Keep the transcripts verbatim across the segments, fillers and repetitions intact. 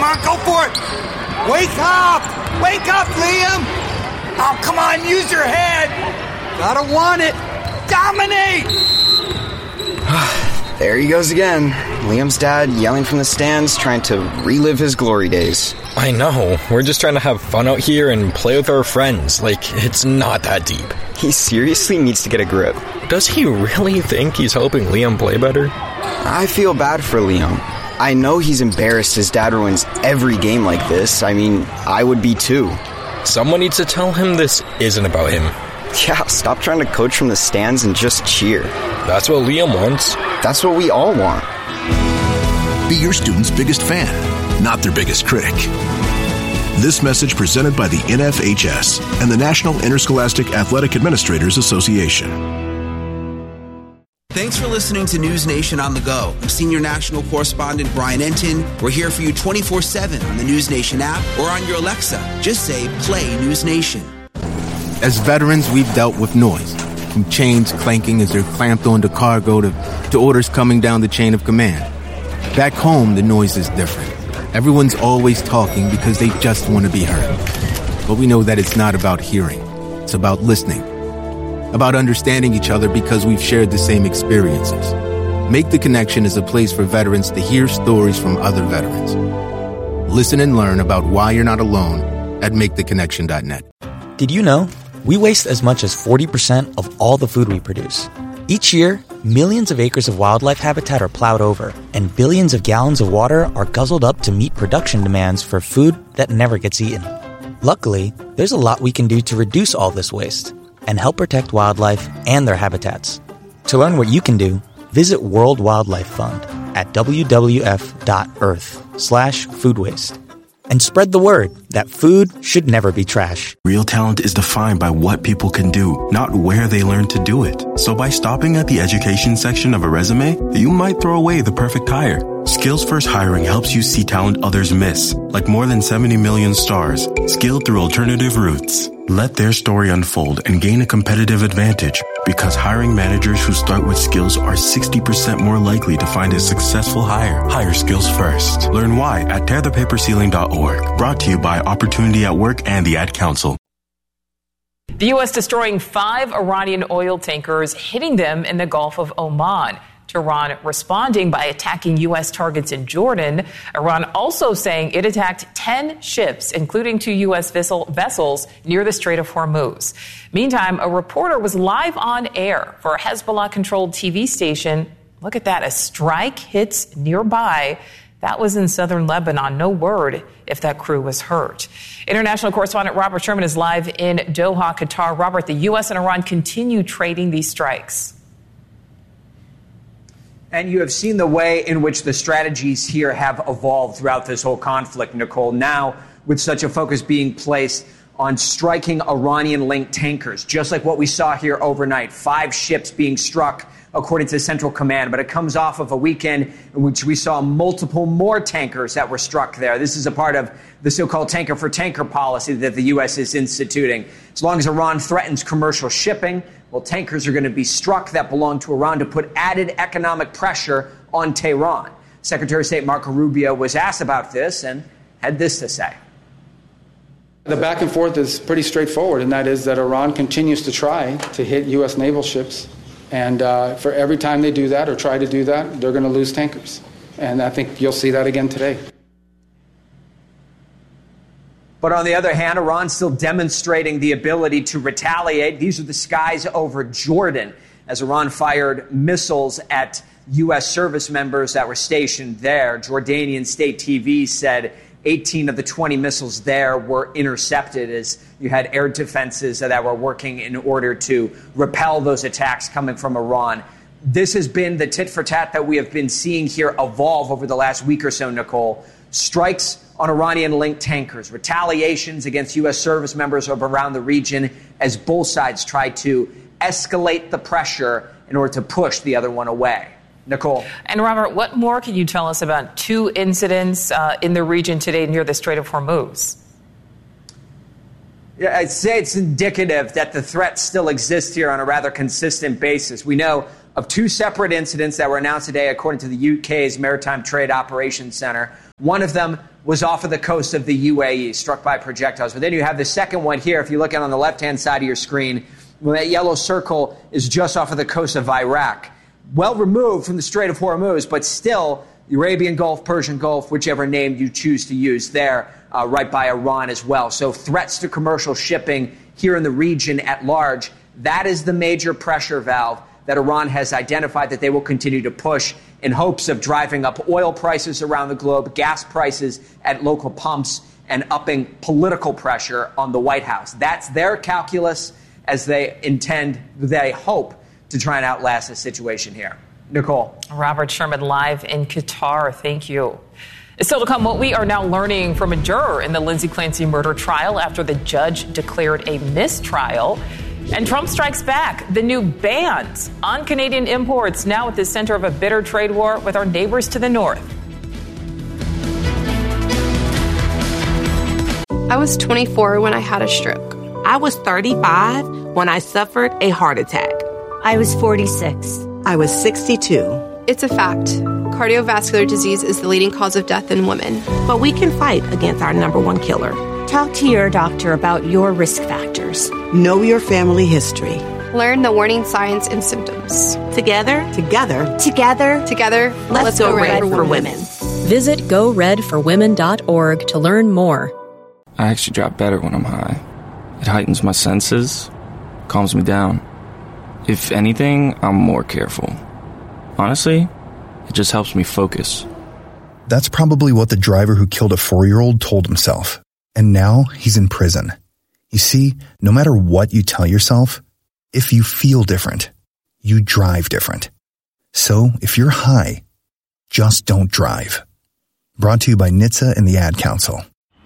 on, go for it! Wake up! Wake up, Liam! Oh, come on, use your head! Gotta want it! Dominate! There he goes again. Liam's dad yelling from the stands, trying to relive his glory days. I know. We're just trying to have fun out here and play with our friends. Like, it's not that deep. He seriously needs to get a grip. Does he really think he's helping Liam play better? I feel bad for Liam. I know he's embarrassed his dad ruins every game like this. I mean, I would be too. Someone needs to tell him this isn't about him. Yeah, stop trying to coach from the stands and just cheer. That's what Liam wants. That's what we all want. Be your student's biggest fan, not their biggest critic. This message presented by the N F H S and the National Interscholastic Athletic Administrators Association. Thanks for listening to News Nation on the Go. I'm Senior National Correspondent Brian Enton. We're here for you twenty-four seven on the News Nation app or on your Alexa. Just say, play News Nation. As veterans, we've dealt with noise, from chains clanking as they're clamped onto cargo to, to orders coming down the chain of command. Back home, the noise is different. Everyone's always talking because they just want to be heard. But we know that it's not about hearing. It's about listening. About understanding each other because we've shared the same experiences. Make the Connection is a place for veterans to hear stories from other veterans. Listen and learn about why you're not alone at make the connection dot net. Did you know we waste as much as forty percent of all the food we produce? Each year, millions of acres of wildlife habitat are plowed over, and billions of gallons of water are guzzled up to meet production demands for food that never gets eaten. Luckily, there's a lot we can do to reduce all this waste and help protect wildlife and their habitats. To learn what you can do, visit World Wildlife Fund at w w f dot earth slash food waste. And spread the word that food should never be trash. Real talent is defined by what people can do, not where they learn to do it. So by stopping at the education section of a resume, you might throw away the perfect hire. Skills First Hiring helps you see talent others miss, like more than seventy million stars, skilled through alternative routes. Let their story unfold and gain a competitive advantage, because hiring managers who start with skills are sixty percent more likely to find a successful hire. Hire skills first. Learn why at tear the paper ceiling dot org. Brought to you by Opportunity at Work and the Ad Council. The U S destroying five Iranian oil tankers, hitting them in the Gulf of Oman. Iran responding by attacking U S targets in Jordan. Iran also saying it attacked ten ships, including two U S vessel, vessels near the Strait of Hormuz. Meantime, a reporter was live on air for a Hezbollah-controlled T V station. Look at that, a strike hits nearby. That was in southern Lebanon. No word if that crew was hurt. International correspondent Robert Sherman is live in Doha, Qatar. Robert, the U S and Iran continue trading these strikes. And you have seen the way in which the strategies here have evolved throughout this whole conflict, Nicole. Now, with such a focus being placed on striking Iranian-linked tankers, just like what we saw here overnight, five ships being struck, according to Central Command. But it comes off of a weekend in which we saw multiple more tankers that were struck there. This is a part of the so-called tanker-for-tanker policy that the U S is instituting. As long as Iran threatens commercial shipping, well, tankers are going to be struck that belong to Iran to put added economic pressure on Tehran. Secretary of State Marco Rubio was asked about this and had this to say. The back and forth is pretty straightforward, and that is that Iran continues to try to hit U S naval ships. And uh, for every time they do that or try to do that, they're going to lose tankers. And I think you'll see that again today. But on the other hand, Iran's still demonstrating the ability to retaliate. These are the skies over Jordan as Iran fired missiles at U S service members that were stationed there. Jordanian state T V said eighteen of the twenty missiles there were intercepted as you had air defenses that were working in order to repel those attacks coming from Iran. This has been the tit for tat that we have been seeing here evolve over the last week or so, Nicole. Strikes on Iranian-linked tankers, retaliations against U S service members around the region as both sides try to escalate the pressure in order to push the other one away. Nicole. And Robert, what more can you tell us about two incidents uh, in the region today near the Strait of Hormuz? Yeah, I'd say it's indicative that the threat still exists here on a rather consistent basis. We know of two separate incidents that were announced today, according to the U K's Maritime Trade Operations Center. One of them was off of the coast of the U A E, struck by projectiles. But then you have the second one here. If you look at on the left-hand side of your screen, well, that yellow circle is just off of the coast of Iraq. Well removed from the Strait of Hormuz, but still the Arabian Gulf, Persian Gulf, whichever name you choose to use there, uh, right by Iran as well. So threats to commercial shipping here in the region at large, that is the major pressure valve that Iran has identified that they will continue to push in hopes of driving up oil prices around the globe, gas prices at local pumps, and upping political pressure on the White House. That's their calculus as they intend, they hope, to try and outlast the situation here. Nicole. Robert Sherman live in Qatar. Thank you. Still to come, what we are now learning from a juror in the Lindsay Clancy murder trial after the judge declared a mistrial. And Trump strikes back. The new bans on Canadian imports now at the center of a bitter trade war with our neighbors to the north. I was twenty-four when I had a stroke. I was thirty-five when I suffered a heart attack. I was forty-six. I was sixty-two. It's a fact. Cardiovascular disease is the leading cause of death in women. But we can fight against our number one killer. Talk to your doctor about your risk factors. Know your family history. Learn the warning signs and symptoms. Together, together, together, together, let's, let's go, go red, red for, for women. women. Visit go red for women dot org to learn more. I actually drop better when I'm high. It heightens my senses, calms me down. If anything, I'm more careful. Honestly, it just helps me focus. That's probably what the driver who killed a four-year-old told himself. And now he's in prison. You see, no matter what you tell yourself, if you feel different, you drive different. So if you're high, just don't drive. Brought to you by N H T S A and the Ad Council.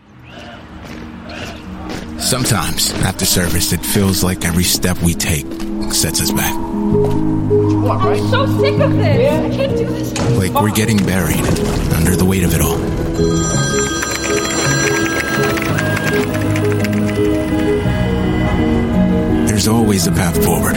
Sometimes, after service, it feels like every step we take sets us back. I'm so sick of this. I can't do this. Like we're getting buried under the weight of it all. There's always a path forward.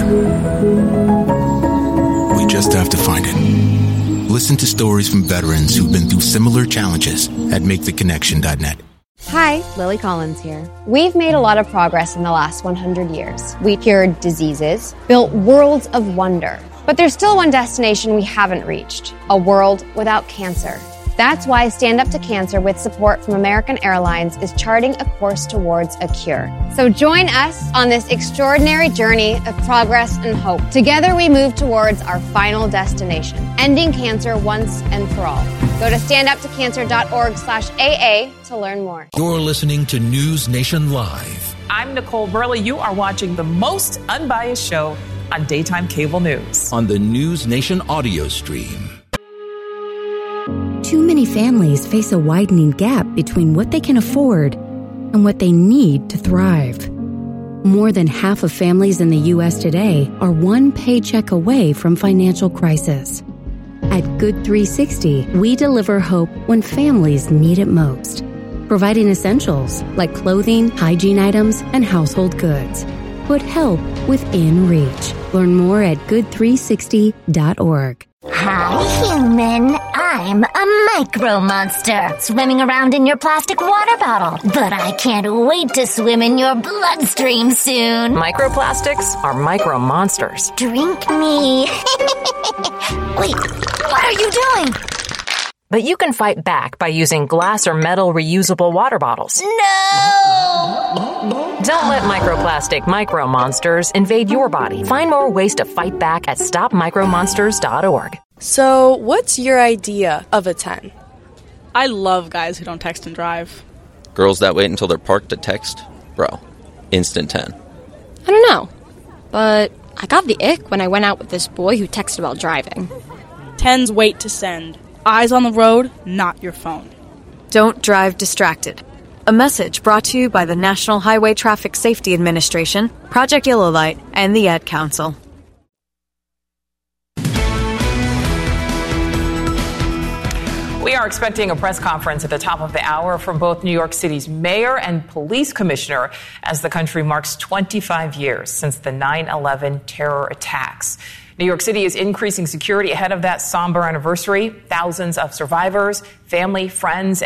We just have to find it. Listen to stories from veterans who've been through similar challenges at make the connection dot net. Hi, Lily Collins here. We've made a lot of progress in the last one hundred years. We cured diseases, built worlds of wonder. But there's still one destination we haven't reached, a world without cancer. That's why Stand Up to Cancer, with support from American Airlines, is charting a course towards a cure. So join us on this extraordinary journey of progress and hope. Together we move towards our final destination, ending cancer once and for all. Go to stand up to cancer dot org slash A A to learn more. You're listening to News Nation Live. I'm Nicole Burley. You are watching the most unbiased show on daytime cable news. On the News Nation audio stream. Too many families face a widening gap between what they can afford and what they need to thrive. More than half of families in the U S today are one paycheck away from financial crisis. At Good three sixty, we deliver hope when families need it most, providing essentials like clothing, hygiene items, and household goods. Put help within reach. Learn more at good three sixty dot org. Hi, human. I'm a micro monster swimming around in your plastic water bottle. But I can't wait to swim in your bloodstream soon. Microplastics are micro monsters. Drink me. Wait, what are you doing? But you can fight back by using glass or metal reusable water bottles. No! Don't let microplastic micro monsters invade your body. Find more ways to fight back at stop micro monsters dot org. So, what's your idea of a ten? I love guys who don't text and drive. Girls that wait until they're parked to text? Bro, instant ten. I don't know, but I got the ick when I went out with this boy who texted while driving. Tens wait to send. Eyes on the road, not your phone. Don't drive distracted. A message brought to you by the National Highway Traffic Safety Administration, Project Yellow Light, and the Ad Council. We are expecting a press conference at the top of the hour from both New York City's mayor and police commissioner as the country marks twenty-five years since the nine eleven terror attacks. New York City is increasing security ahead of that somber anniversary. Thousands of survivors, family, friends,